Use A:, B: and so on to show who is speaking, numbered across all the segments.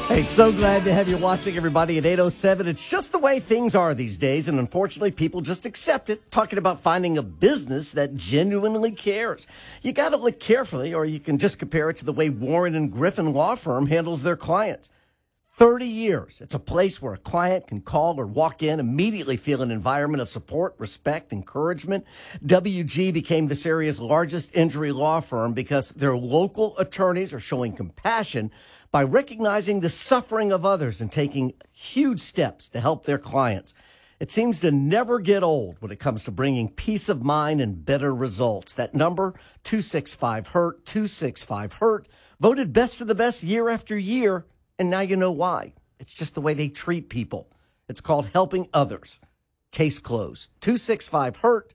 A: Hey, so glad to have you watching, everybody, at 8:07. It's just the way things are these days, and unfortunately, people just accept it. Talking about finding a business that genuinely cares. You got to look carefully, or you can just compare it to the way Warren and Griffin Law Firm handles their clients. 30 years. It's a place where a client can call or walk in, immediately feel an environment of support, respect, encouragement. WG became this area's largest injury law firm because their local attorneys are showing compassion by recognizing the suffering of others and taking huge steps to help their clients. It seems to never get old when it comes to bringing peace of mind and better results. That number, 265-HURT, 265-HURT, voted best of the best year after year. And now you know why. It's just the way they treat people. It's called helping others. Case closed. 265-HURT,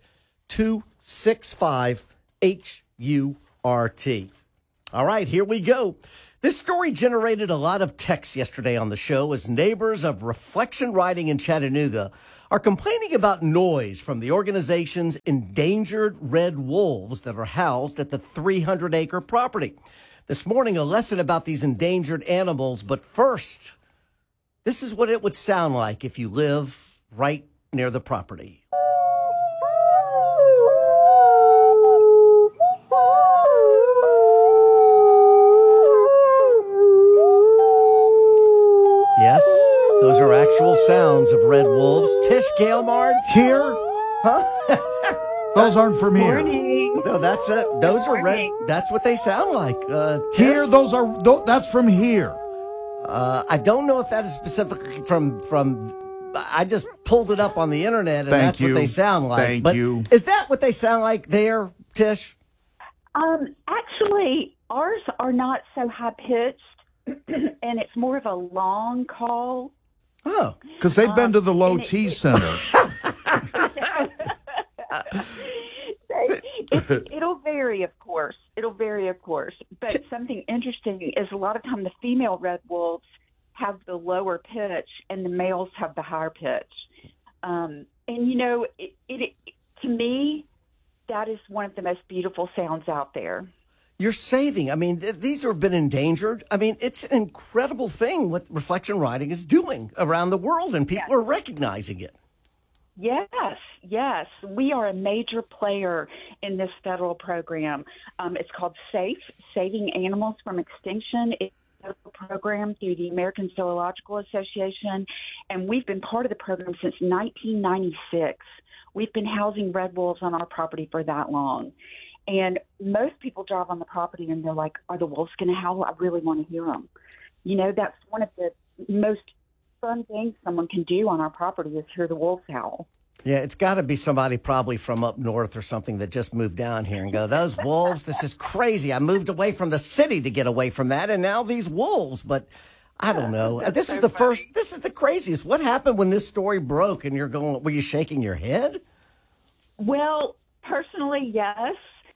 A: 265-HURT. All right, here we go. This story generated a lot of texts yesterday on the show as neighbors of Reflection Riding in Chattanooga are complaining about noise from the organization's endangered red wolves that are housed at the 300-acre property. This morning, a lesson about these endangered animals, but first, this is what it would sound like if you live right near the property. Yes, those are actual sounds of red wolves. Tish Gailmard
B: Here?
A: Huh?
B: Those aren't from here.
C: Morning.
A: No, that's it. Those are red.
C: Morning.
A: That's what they sound like.
B: Here,
A: Tish?
B: that's from here.
A: I don't know if that is specifically from. I just pulled it up on the internet, and
B: Thank
A: that's
B: you.
A: what they sound like.
B: Thank
A: but
B: you.
A: Is that what they sound like there, Tish?
C: Actually, ours are not so high pitched, and it's more of a long call.
A: Oh,
B: Because they've been to the low
C: and
B: T Center.
C: It'll vary, of course. But something interesting is a lot of time the female red wolves have the lower pitch and the males have the higher pitch. And you know, it to me, that is one of the most beautiful sounds out there.
A: you're saving. I mean, these have been endangered. I mean, it's an incredible thing what Reflection Riding is doing around the world, and people are recognizing it.
C: Yes. We are a major player in this federal program. It's called SAFE, Saving Animals from Extinction. It's a federal program through the American Zoological Association, and we've been part of the program since 1996. We've been housing red wolves on our property for that long. And most people drive on the property and they're like, are the wolves going to howl? I really want to hear them. You know, that's one of the most fun things someone can do on our property is hear the wolves howl.
A: Yeah, it's got to be somebody probably from up north or something that just moved down here and go, those wolves, this is crazy. I moved away from the city to get away from that, and now these wolves. But I don't know. This is the craziest. What happened when this story broke and were you shaking your head?
C: Well, personally, yes.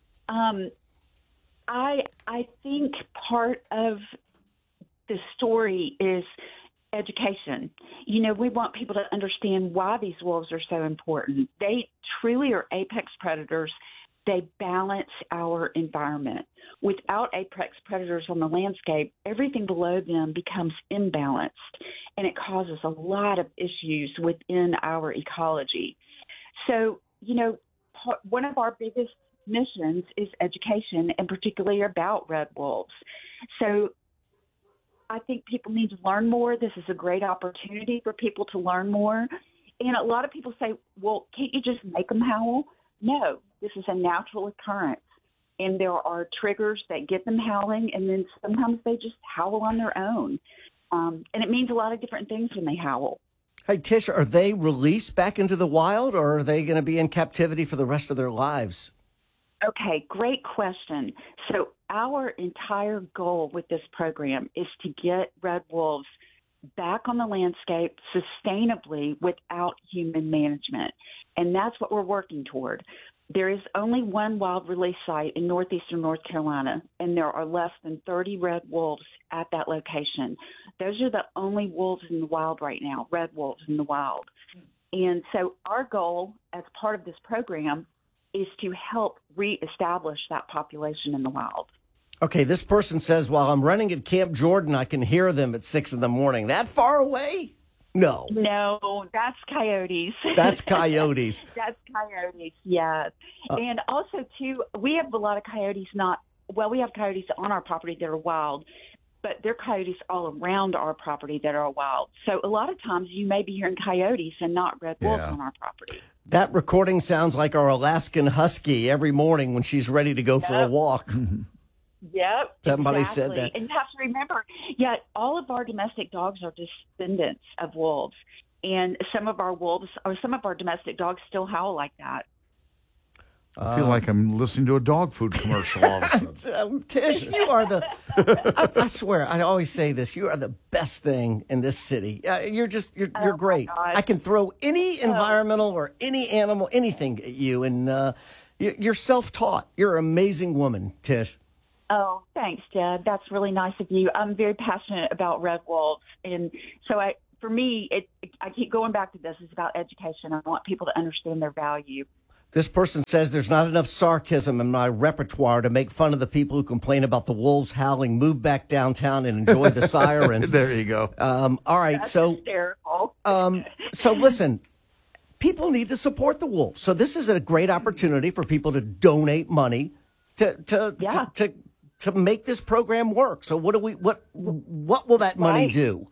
C: I think part of the story is education. You know, we want people to understand why these wolves are so important. They truly are apex predators. They balance our environment. Without apex predators on the landscape, everything below them becomes imbalanced, and it causes a lot of issues within our ecology. So, you know, one of our biggest missions is education, and particularly about red wolves. So I think people need to learn more. This is a great opportunity for people to learn more. And a lot of people say, well, can't you just make them howl? No, this is a natural occurrence. And there are triggers that get them howling, and then sometimes they just howl on their own. And it means a lot of different things when they howl.
A: Hey, Tish, are they released back into the wild, or are they going to be in captivity for the rest of their lives?
C: Okay, great question. So our entire goal with this program is to get red wolves back on the landscape sustainably without human management. And that's what we're working toward. There is only one wild release site in northeastern North Carolina, and there are less than 30 red wolves at that location. Those are the only wolves in the wild right now, red wolves in the wild. And so our goal as part of this program is to help reestablish that population in the wild.
A: Okay, this person says, while I'm running at Camp Jordan, I can hear them at 6 in the morning. That far away? No.
C: No, that's coyotes.
A: That's coyotes.
C: That's coyotes, yes. And also, too, we have a lot of coyotes we have coyotes on our property that are wild, but there are coyotes all around our property that are wild. So a lot of times you may be hearing coyotes and not red wolves on our property.
A: That recording sounds like our Alaskan husky every morning when she's ready to go for a walk.
C: Yep.
A: Somebody
C: exactly.
A: said that.
C: And you have to remember, all of our domestic dogs are descendants of wolves. And some of our domestic dogs still howl like that.
B: I feel like I'm listening to a dog food commercial all of a sudden.
A: Tish, you are I swear, I always say this, you are the best thing in this city. You're great. I can throw any environmental or any animal, anything at you, and you're self-taught. You're an amazing woman, Tish.
C: Oh, thanks, Dad. That's really nice of you. I'm very passionate about red wolves. And so for me, I keep going back to this. It's about education. I want people to understand their value.
A: This person says there's not enough sarcasm in my repertoire to make fun of the people who complain about the wolves howling. Move back downtown and enjoy the sirens.
B: There you go.
A: All right.
C: That's
A: so
C: hysterical.
A: So listen, people need to support the wolves. So this is a great opportunity for people to donate money to make this program work. So what will that money do?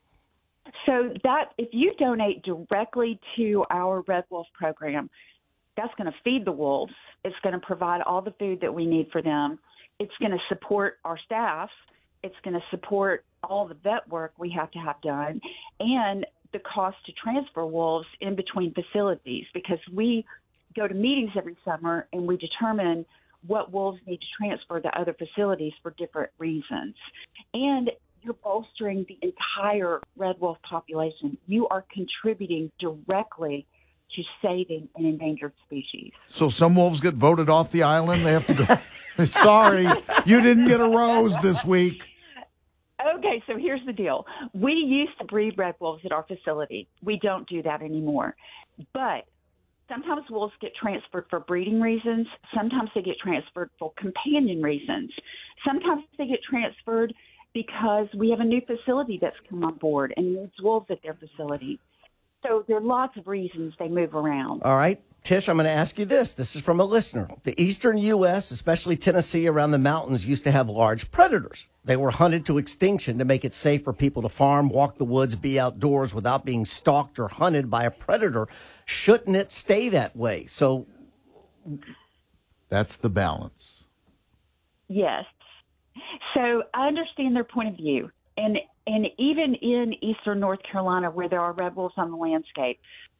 C: So that if you donate directly to our Red Wolf program, that's going to feed the wolves. It's going to provide all the food that we need for them. It's going to support our staff. It's going to support all the vet work we have to have done, and the cost to transfer wolves in between facilities, because we go to meetings every summer and we determine what wolves need to transfer to other facilities for different reasons. And you're bolstering the entire red wolf population. You are contributing directly to saving an endangered species.
B: So some wolves get voted off the island. They have to go. Sorry, you didn't get a rose this week.
C: Okay, so here's the deal. We used to breed red wolves at our facility. We don't do that anymore. But sometimes wolves get transferred for breeding reasons. Sometimes they get transferred for companion reasons. Sometimes they get transferred because we have a new facility that's come on board and needs wolves at their facility. So there are lots of reasons they move around.
A: All right. Tish, I'm going to ask you this. This is from a listener. The eastern U.S., especially Tennessee around the mountains, used to have large predators. They were hunted to extinction to make it safe for people to farm, walk the woods, be outdoors without being stalked or hunted by a predator. Shouldn't it stay that way? So
B: that's the balance.
C: Yes. So I understand their point of view. And even in eastern North Carolina, where there are red wolves on the landscape,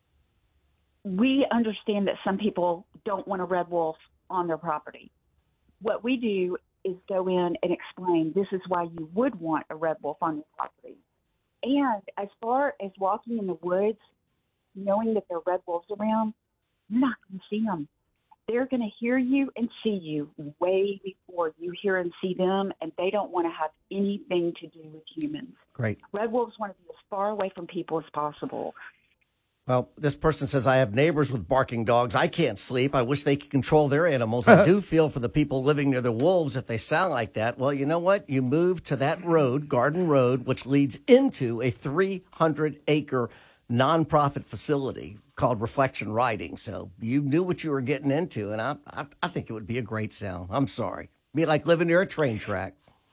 C: we understand that some people don't want a red wolf on their property. What we do is go in and explain this is why you would want a red wolf on your property. And as far as walking in the woods, knowing that there are red wolves around, you're not going to see them. They're going to hear you and see you way before you hear and see them, and they don't want to have anything to do with humans.
A: Great.
C: Red wolves want to be as far away from people as possible.
A: Well, this person says, I have neighbors with barking dogs. I can't sleep. I wish they could control their animals. I do feel for the people living near the wolves if they sound like that. Well, you know what? You move to that road, Garden Road, which leads into a 300-acre nonprofit facility called Reflection Riding. So you knew what you were getting into, and I think it would be a great sound. I'm sorry. Be like living near a train track.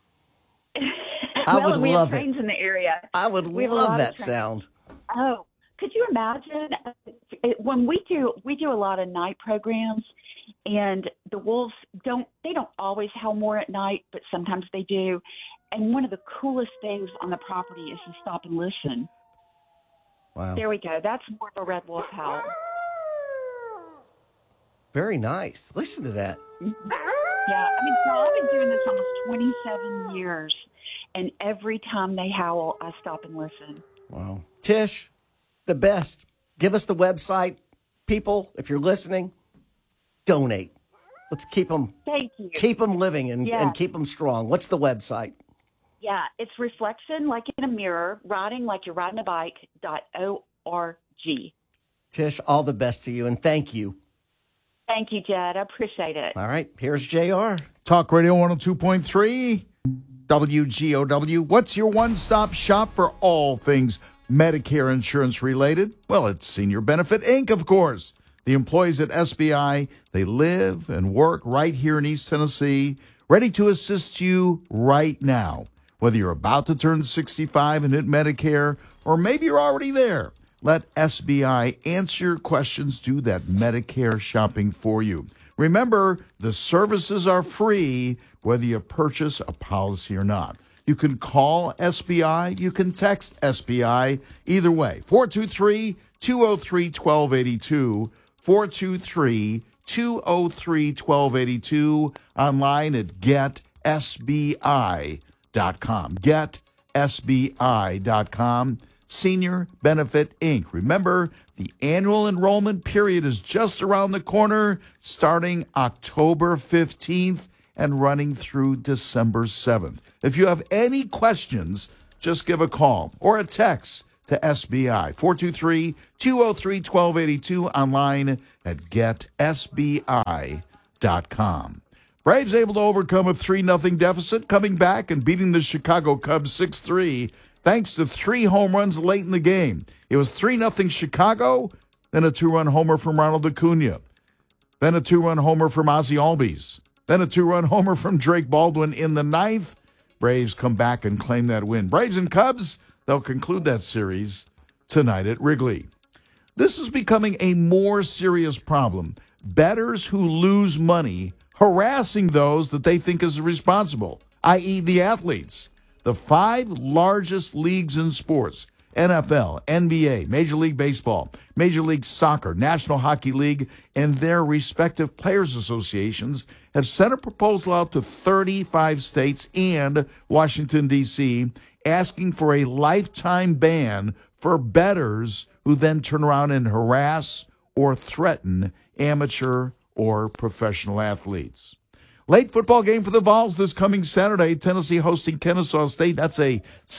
A: I would
C: we
A: love
C: have trains in the area.
A: I would love that sound.
C: Oh, could you imagine when we do a lot of night programs, and the wolves don't always howl more at night, but sometimes they do. And one of the coolest things on the property is to stop and listen.
A: Wow.
C: There we go. That's more of a red wolf howl.
A: Very nice. Listen to that.
C: Yeah, I mean, so I've been doing this almost 27 years, and every time they howl, I stop and listen.
A: Wow. Tish, the best. Give us the website. People, if you're listening, donate. Let's keep them.
C: Thank you.
A: Keep them living and keep them strong. What's the website?
C: Yeah, it's reflection like in a mirror, riding like you're riding a bike.org.
A: Tish, all the best to you, and thank you.
C: Thank you, Judd. I appreciate it.
A: All right, here's JR.
B: Talk Radio 102.3, WGOW. What's your one-stop shop for all things Medicare insurance related? Well, it's Senior Benefit Inc., of course. The employees at SBI, they live and work right here in East Tennessee, ready to assist you right now. Whether you're about to turn 65 and hit Medicare, or maybe you're already there, let SBI answer your questions, do that Medicare shopping for you. Remember, the services are free whether you purchase a policy or not. You can call SBI, you can text SBI, either way. 423-203-1282, 423-203-1282, online at GetSBI.com. GetSBI.com. Senior Benefit Inc. Remember, the annual enrollment period is just around the corner, starting October 15th and running through December 7th. If you have any questions, just give a call or a text to SBI, 423-203-1282, online at GetSBI.com. Braves able to overcome a 3-0 deficit, coming back and beating the Chicago Cubs 6-3, thanks to 3 home runs late in the game. It was 3-0 Chicago, then a 2-run homer from Ronald Acuna, then a 2-run homer from Ozzie Albies, then a 2-run homer from Drake Baldwin in the 9th. Braves come back and claim that win. Braves and Cubs, they'll conclude that series tonight at Wrigley. This is becoming a more serious problem. Bettors who lose money harassing those that they think is responsible, i.e. the athletes. The 5 largest leagues in sports, NFL, NBA, Major League Baseball, Major League Soccer, National Hockey League, and their respective players' associations have sent a proposal out to 35 states and Washington, D.C., asking for a lifetime ban for bettors who then turn around and harass or threaten amateur or professional athletes. Late football game for the Vols this coming Saturday. Tennessee hosting Kennesaw State. That's a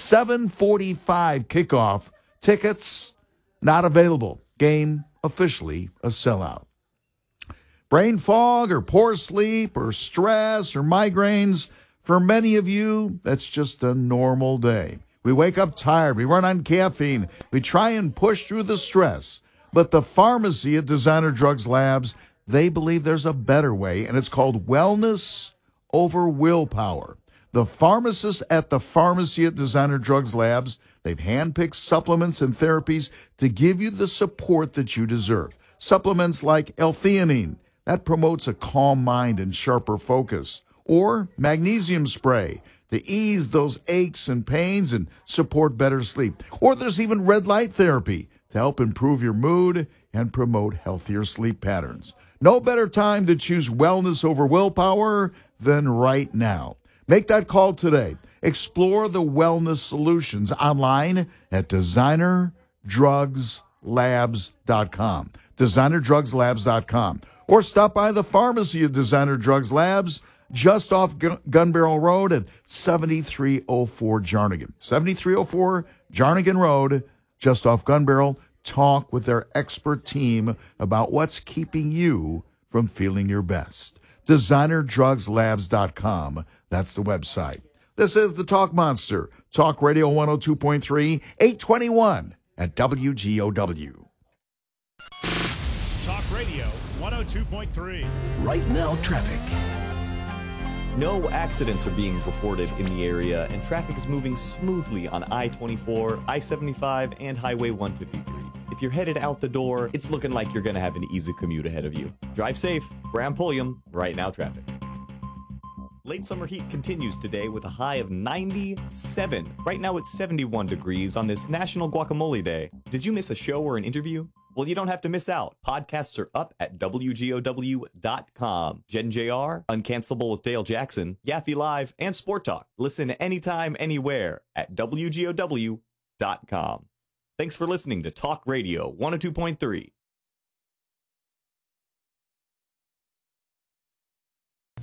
B: 7:45 kickoff. Tickets not available. Game officially a sellout. Brain fog or poor sleep or stress or migraines. For many of you, that's just a normal day. We wake up tired. We run on caffeine. We try and push through the stress. But the pharmacy at Designer Drugs Labs, they believe there's a better way, and it's called wellness over willpower. The pharmacists at the pharmacy at Designer Drugs Labs, they've handpicked supplements and therapies to give you the support that you deserve. Supplements like L-theanine, that promotes a calm mind and sharper focus. Or magnesium spray to ease those aches and pains and support better sleep. Or there's even red light therapy to help improve your mood and promote healthier sleep patterns. No better time to choose wellness over willpower than right now. Make that call today. Explore the wellness solutions online at DesignerDrugsLabs.com. DesignerDrugsLabs.com. Or stop by the pharmacy at Designer Drugs Labs, just off Gun Barrel Road at 7304 Jarnigan. 7304 Jarnigan Road, just off Gun Barrel. Talk with their expert team about what's keeping you from feeling your best. DesignerDrugsLabs.com. That's the website. This is the Talk Monster. Talk Radio 102.3, 821 at WGOW.
D: Talk Radio 102.3.
E: Right now, traffic.
F: No accidents are being reported in the area, and traffic is moving smoothly on I-24, I-75, and Highway 153. If you're headed out the door, it's looking like you're going to have an easy commute ahead of you. Drive safe. Graham Pulliam, Right Now Traffic. Late summer heat continues today with a high of 97. Right now it's 71 degrees on this National Guacamole Day. Did you miss a show or an interview? Well, you don't have to miss out. Podcasts are up at WGOW.com. Jen JR, Uncancelable with Dale Jackson, Yaffe Live, and Sport Talk. Listen anytime, anywhere at WGOW.com. Thanks for listening to Talk Radio 102.3.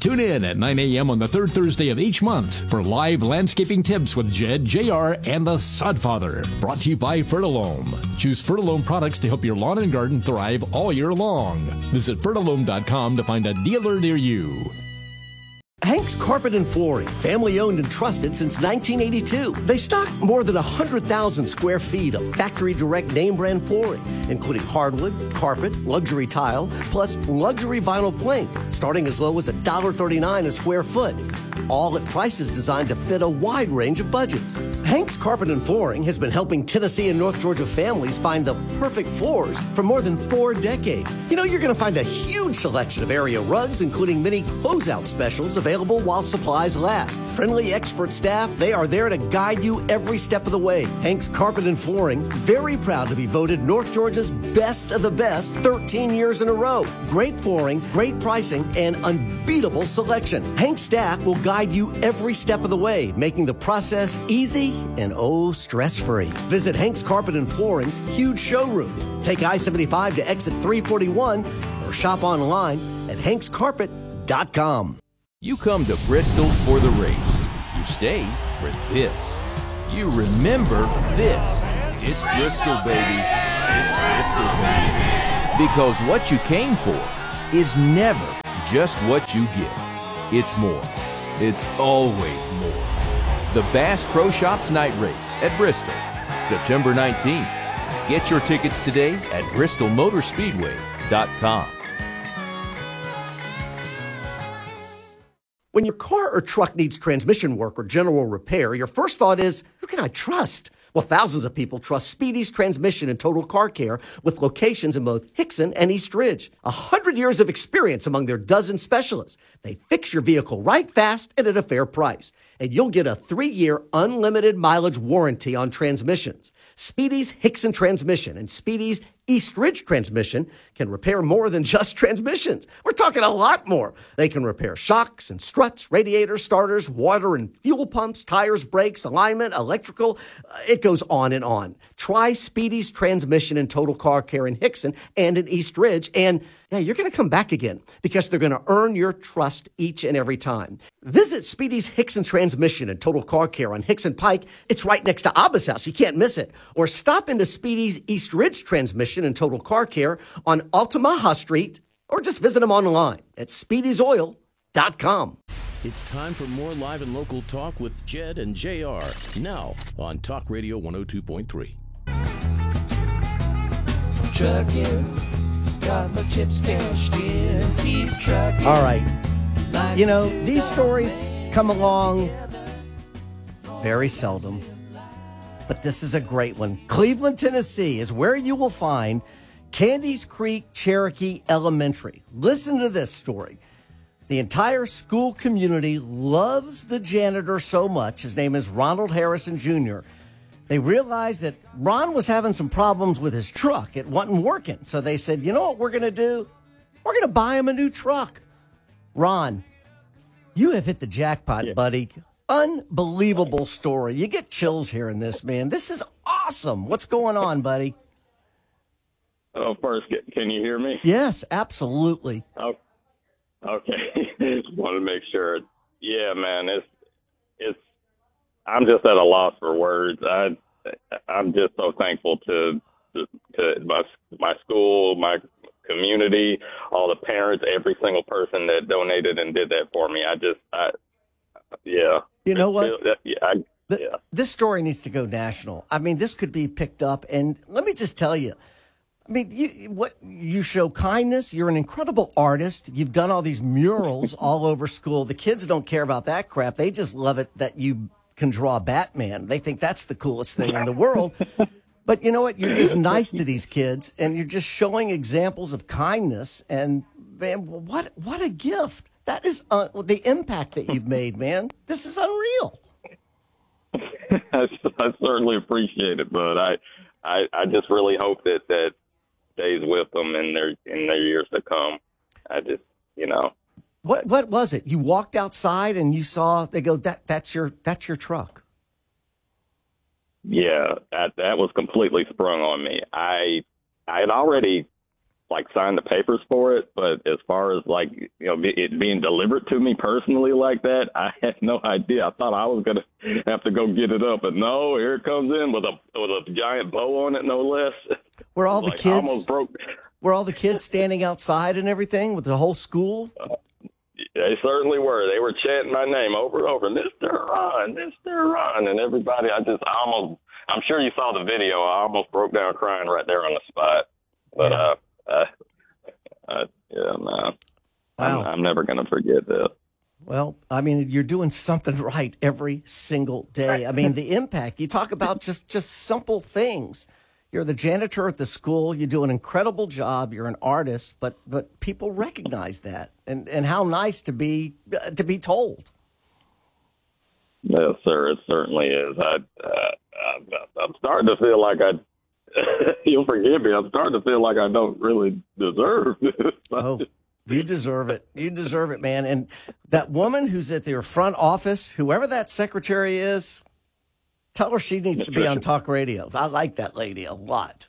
E: Tune in at 9 a.m. on the third Thursday of each month for live landscaping tips with Jed, JR, and the Sodfather. Brought to you by Fertilome. Choose Fertilome products to help your lawn and garden thrive all year long. Visit Fertilome.com to find a dealer near you.
A: Hank's Carpet and Flooring, family owned and trusted since 1982. They stock more than 100,000 square feet of factory direct name brand flooring, including hardwood, carpet, luxury tile, plus luxury vinyl plank, starting as low as $1.39 a square foot. All at prices designed to fit a wide range of budgets. Hank's Carpet and Flooring has been helping Tennessee and North Georgia families find the perfect floors for more than 4 decades. You know, you're going to find a huge selection of area rugs, including many closeout specials available while supplies last. Friendly expert staff, they are there to guide you every step of the way. Hank's Carpet and Flooring, very proud to be voted North Georgia's best of the best 13 years in a row. Great flooring, great pricing, and unbeatable selection. Hank's staff will guide you every step of the way, making the process easy and stress-free. Visit Hank's Carpet and Flooring's huge showroom. Take I-75 to exit 341 or shop online at hankscarpet.com.
G: You come to Bristol for the race. You stay for this. You remember this. It's Bristol, baby. It's Bristol, baby. Because what you came for is never just what you get. It's more. It's always more. The Bass Pro Shops Night Race at Bristol, September 19th. Get your tickets today at bristolmotorspeedway.com.
A: When your car or truck needs transmission work or general repair, your first thought is, who can I trust? Well, thousands of people trust Speedy's Transmission and Total Car Care with locations in both Hickson and East Ridge. 100 years of experience among their dozen specialists. They fix your vehicle right fast and at a fair price. And you'll get a 3-year unlimited mileage warranty on transmissions. Speedy's Hickson Transmission and Speedy's East Ridge Transmission can repair more than just transmissions. We're talking a lot more. They can repair shocks and struts, radiators, starters, water and fuel pumps, tires, brakes, alignment, electrical. It goes on and on. Try Speedy's Transmission and Total Car Care in Hickson and in East Ridge, and you're going to come back again because they're going to earn your trust each and every time. Visit Speedy's Hickson Transmission and Total Car Care on Hickson Pike. It's right next to Abba's house. You can't miss it. Or stop into Speedy's East Ridge Transmission and Total Car Care on Altamaha Street, or just visit them online at speedysoil.com.
H: It's time for more live and local talk with Jed and JR. Now on Talk Radio 102.3.
I: Trucking, got my chips cashed in, keep trucking.
A: All right. You know, these stories come along very seldom, but this is a great one. Cleveland, Tennessee is where you will find Candies Creek Cherokee Elementary. Listen to this story. The entire school community loves the janitor so much. His name is Ronald Harrison Jr. They realized that Ron was having some problems with his truck. It wasn't working. So they said, you know what we're going to do? We're going to buy him a new truck. Ron, you have hit the jackpot, buddy. Unbelievable story. You get chills hearing this, man. This is awesome. What's going on, buddy?
J: Oh, first, can you hear me?
A: Yes, absolutely.
J: Oh, okay. Just want to make sure. Yeah, man, it's. I'm just at a loss for words. I'm just so thankful to my school, my community, all the parents, every single person that donated and did that for me. Yeah.
A: You know what?
J: Yeah.
A: This story needs to go national. I mean, this could be picked up. And let me just tell you, I mean, you show kindness. You're an incredible artist. You've done all these murals all over school. The kids don't care about that crap. They just love it that you can draw Batman. They think that's the coolest thing in the world. But you know what? You're just nice to these kids, and you're just showing examples of kindness. And man, what a gift! That is the impact that you've made, man. This is unreal.
J: I certainly appreciate it, but I just really hope that stays with them in their years to come. I just, you know.
A: What was it? You walked outside and you saw, they go, that's your truck.
J: Yeah, that was completely sprung on me. I had already like sign the papers for it, but as far as like, you know, it being delivered to me personally like that, I had no idea. I thought I was going to have to go get it up, but no, here it comes in with a giant bow on it, no less.
A: Were all the
J: Like,
A: kids
J: almost broke.
A: Were all the kids standing outside and everything with the whole school?
J: They certainly were. They were chanting my name over and over, Mr. Ron, Mr. Ron, and everybody. I'm sure you saw the video. I almost broke down crying right there on the spot. But yeah, no,
A: wow.
J: I'm never going to forget this.
A: Well, I mean, you're doing something right every single day. I mean, the impact. You talk about just simple things. You're the janitor at the school. You do an incredible job. You're an artist, but people recognize that, and how nice to be told.
J: Yes, sir. It certainly is. I'm starting to feel like you'll forgive me. I'm starting to feel like I don't really deserve this.
A: Oh, you deserve it. You deserve it, man. And that woman who's at their front office, whoever that secretary is, tell her she needs to be on talk radio. I like that lady a lot.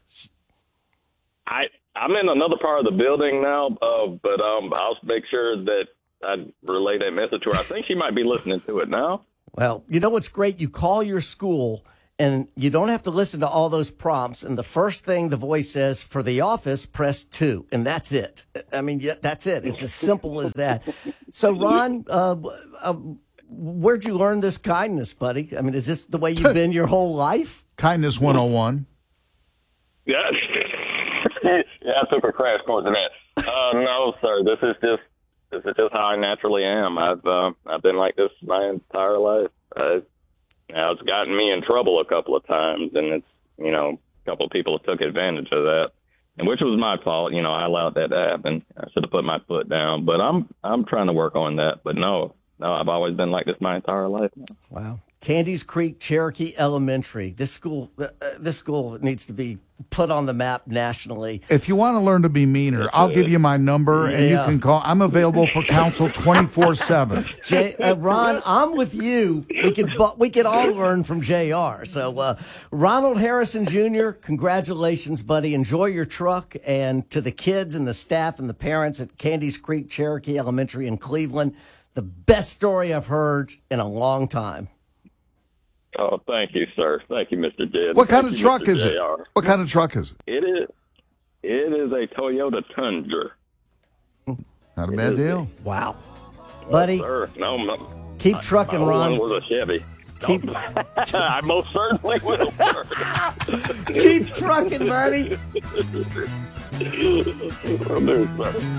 J: I'm in another part of the building now, but I'll make sure that I relay that message to her. I think she might be listening to it now.
A: Well, you know what's great? You call your school, and you don't have to listen to all those prompts. And the first thing the voice says, for the office, press 2. And that's it. I mean, that's it. It's as simple as that. So, Ron, where'd you learn this kindness, buddy? I mean, is this the way you've been your whole life?
B: Kindness 101.
J: Yeah. Yeah, I took a crash course in that. No, sir. This is just how I naturally am. I've been like this my entire life. Now it's gotten me in trouble a couple of times, and it's, you know, a couple of people took advantage of that, and which was my fault. You know, I allowed that to happen. I should have put my foot down, but I'm trying to work on that. But no, I've always been like this my entire life.
A: Wow. Candies Creek Cherokee Elementary. This school needs to be put on the map nationally.
B: If you want to learn to be meaner, I'll give you my number, and you can call. I'm available for counsel 24/7.
A: Ron, I'm with you. We could all learn from JR. So, Ronald Harrison Jr., congratulations, buddy. Enjoy your truck. And to the kids and the staff and the parents at Candies Creek Cherokee Elementary in Cleveland, the best story I've heard in a long time.
J: Oh, thank you, sir. Thank you, Mr. Jed.
B: What kind of truck is it? What kind of truck is it?
J: It is a Toyota Tundra.
B: Not a bad deal.
A: Wow. Buddy,
J: sir. No,
A: keep trucking,
J: my
A: Ron.
J: one was a Chevy. I most certainly will, sir.
A: Keep trucking, buddy.
J: Will do, sir.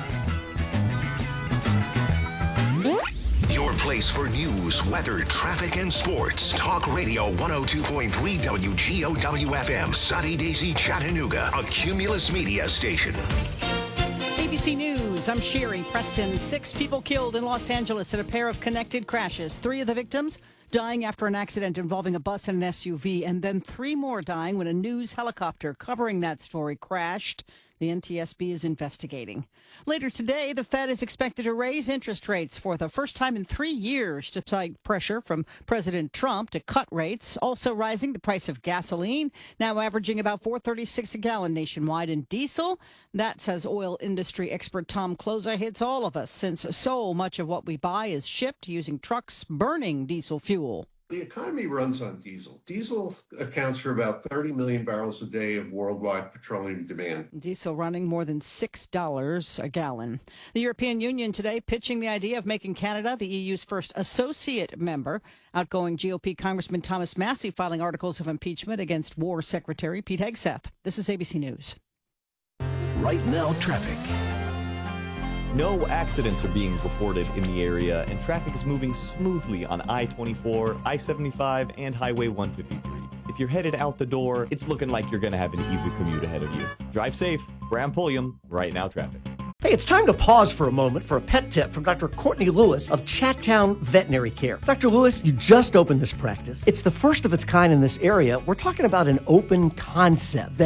K: Your place for news, weather, traffic, and sports. Talk Radio 102.3 WGOW-FM. Sunny Daisy, Chattanooga. A Cumulus Media station.
L: ABC News, I'm Sherry Preston. 6 people killed in Los Angeles in a pair of connected crashes. 3 of the victims dying after an accident involving a bus and an SUV, and then 3 more dying when a news helicopter covering that story crashed. The NTSB is investigating. Later today, the Fed is expected to raise interest rates for the first time in 3 years, despite pressure from President Trump to cut rates. Also rising, the price of gasoline, now averaging about $4.36 a gallon nationwide. And diesel, that, says oil industry expert Tom Kloza, hits all of us, since so much of what we buy is shipped using trucks burning diesel fuel.
M: The economy runs on diesel. Diesel accounts for about 30 million barrels a day of worldwide petroleum demand.
L: Diesel running more than $6 a gallon. The European Union today pitching the idea of making Canada the EU's first associate member. Outgoing GOP Congressman Thomas Massie filing articles of impeachment against War Secretary Pete Hegseth. This is ABC News.
H: Right now, traffic.
F: No accidents are being reported in the area, and traffic is moving smoothly on I-24, I-75, and Highway 153. If you're headed out the door, it's looking like you're going to have an easy commute ahead of you. Drive safe. Graham Pulliam, Right Now Traffic.
A: Hey, it's time to pause for a moment for a pet tip from Dr. Courtney Lewis of Chattown Veterinary Care. Dr. Lewis, you just opened this practice. It's the first of its kind in this area. We're talking about an open concept vet office.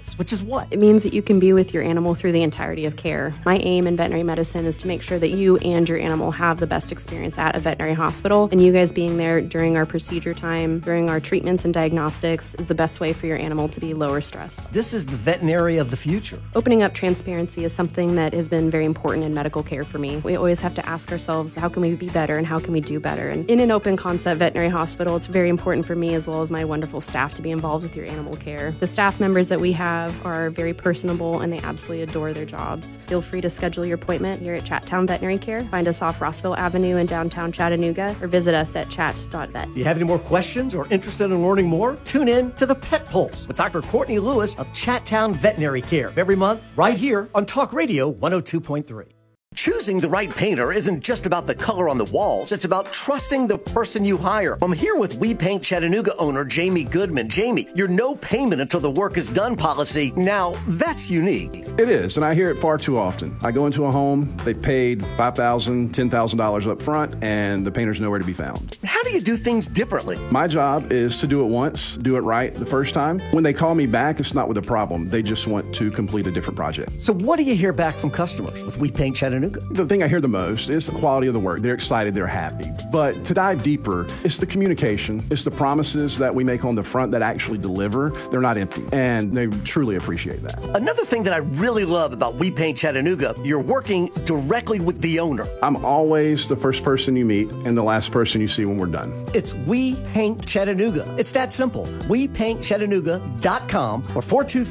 A: Pulse, which is what?
N: It means that you can be with your animal through the entirety of care. My aim in veterinary medicine is to make sure that you and your animal have the best experience at a veterinary hospital, and you guys being there during our procedure time, during our treatments and diagnostics is the best way for your animal to be lower stressed.
A: This is the veterinary of the future.
N: Opening up transparency is something that has been very important in medical care for me. We always have to ask ourselves, how can we be better and how can we do better? And in an open concept veterinary hospital, it's very important for me as well as my wonderful staff to be involved with your animal care. The staff members that we have are very personable and they absolutely adore their jobs. Feel free to schedule your appointment here at Chattown Veterinary Care. Find us off Rossville Avenue in downtown Chattanooga or visit us at chat.vet.
A: Do you have any more questions or interested in learning more? Tune in to the Pet Pulse with Dr. Courtney Lewis of Chattown Veterinary Care every month right here on Talk Radio 102.3. Choosing the right painter isn't just about the color on the walls. It's about trusting the person you hire. I'm here with We Paint Chattanooga owner Jamie Goodman. Jamie, your no payment until the work is done policy, now that's unique.
O: It is, and I hear it far too often. I go into a home, they paid $5,000, $10,000 up front, and the painter's nowhere to be found.
A: How do you do things differently?
O: My job is to do it once, do it right the first time. When they call me back, it's not with a problem. They just want to complete a different project.
A: So what do you hear back from customers with We Paint Chattanooga?
O: The thing I hear the most is the quality of the work. They're excited, they're happy. But to dive deeper, it's the communication. It's the promises that we make on the front that actually deliver. They're not empty, and they truly appreciate that.
A: Another thing that I really love about We Paint Chattanooga, you're working directly with the owner.
O: I'm always the first person you meet and the last person you see when we're done.
A: It's We Paint Chattanooga. It's that simple. WePaintChattanooga.com or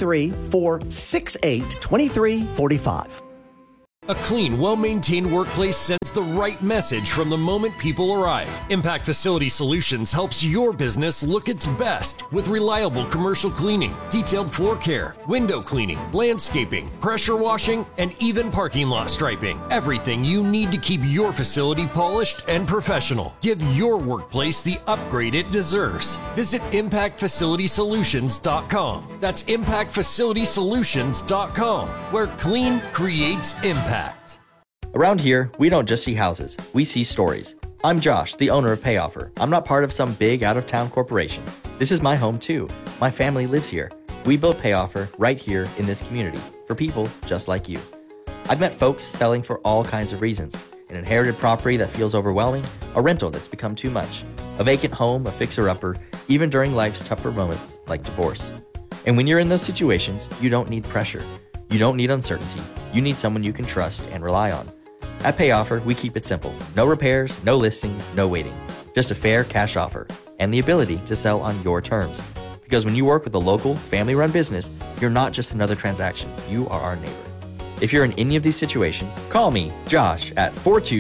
A: 423-468-2345.
P: A clean, well-maintained workplace sends the right message from the moment people arrive. Impact Facility Solutions helps your business look its best with reliable commercial cleaning, detailed floor care, window cleaning, landscaping, pressure washing, and even parking lot striping. Everything you need to keep your facility polished and professional. Give your workplace the upgrade it deserves. Visit ImpactFacilitySolutions.com. That's ImpactFacilitySolutions.com, where clean creates impact.
Q: Around here, we don't just see houses, we see stories. I'm Josh, the owner of PayOffer. I'm not part of some big out-of-town corporation. This is my home too. My family lives here. We built PayOffer right here in this community for people just like you. I've met folks selling for all kinds of reasons. An inherited property that feels overwhelming, a rental that's become too much, a vacant home, a fixer-upper, even during life's tougher moments like divorce. And when you're in those situations, you don't need pressure. You don't need uncertainty. You need someone you can trust and rely on. At PayOffer, we keep it simple. No repairs, no listings, no waiting. Just a fair cash offer and the ability to sell on your terms. Because when you work with a local, family-run business, you're not just another transaction. You are our neighbor. If you're in any of these situations, call me, Josh, at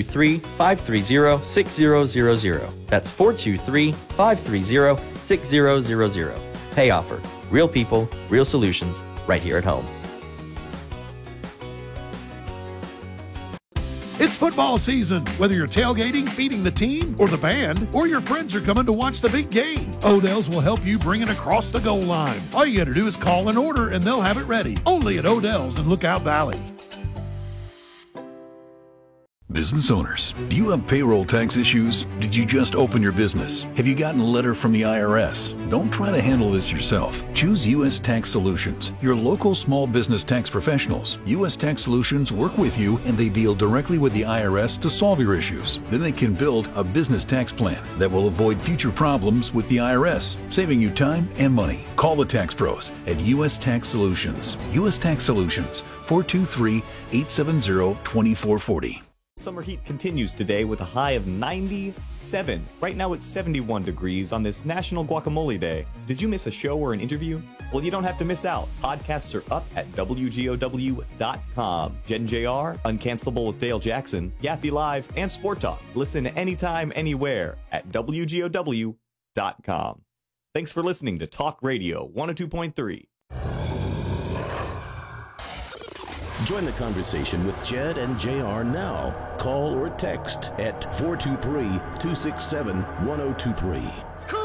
Q: 423-530-6000. That's 423-530-6000. PayOffer. Real people, real solutions, right here at home.
R: It's football season. Whether you're tailgating, feeding the team, or the band, or your friends are coming to watch the big game, Odell's will help you bring it across the goal line. All you gotta do is call an order and they'll have it ready. Only at Odell's in Lookout Valley.
S: Business owners, do you have payroll tax issues? Did you just open your business? Have you gotten a letter from the IRS? Don't try to handle this yourself. Choose U.S. Tax Solutions, your local small business tax professionals. U.S. Tax Solutions work with you and they deal directly with the IRS to solve your issues. Then they can build a business tax plan that will avoid future problems with the IRS, saving you time and money. Call the tax pros at U.S. Tax Solutions. U.S. Tax Solutions, 423-870-2440.
F: Summer heat continues today with a high of 97. Right now it's 71 degrees on this National Guacamole Day. Did you miss a show or an interview? Well, you don't have to miss out. Podcasts are up at WGOW.com. Jen JR, Uncancelable with Dale Jackson, Yaffe Live, and Sport Talk. Listen anytime, anywhere at WGOW.com. Thanks for listening to Talk Radio 102.3.
H: Join the conversation with Jed and JR now. Call or text at 423-267-1023.